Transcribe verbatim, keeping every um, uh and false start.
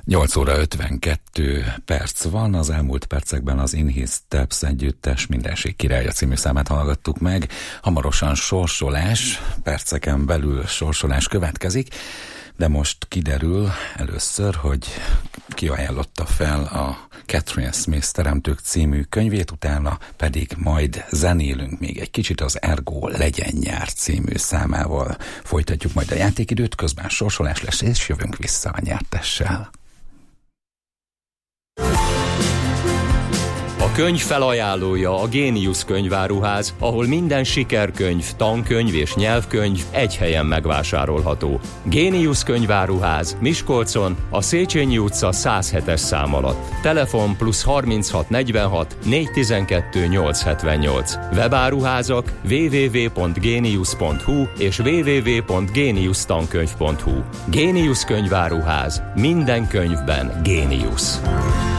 nyolc óra ötvenkettő perc van, az elmúlt percekben az In His Steps együttes Mindenség királya című számát hallgattuk meg. Hamarosan sorsolás, perceken belül sorsolás következik, de most kiderül először, hogy ki ajánlotta fel a Catherine Smith Teremtők című könyvét, utána pedig majd zenélünk még egy kicsit az Ergo Legyen nyár című számával. Folytatjuk majd a játékidőt, közben sorsolás lesz, és jövünk vissza a nyertessel. A könyv felajánlója a Géniusz könyváruház, ahol minden sikerkönyv, tankönyv és nyelvkönyv egy helyen megvásárolható. Géniusz könyváruház Miskolcon, a Széchenyi utca száz hetes szám alatt. Telefon plusz harminchat negyvenhat négyszáztizenkettő nyolcszázhetvennyolc. Webáruházak double-u double-u double-u pont géniusz pont hu és double-u double-u double-u pont géniusz tankönyv pont hu. Géniusz könyváruház. Minden könyvben géniusz.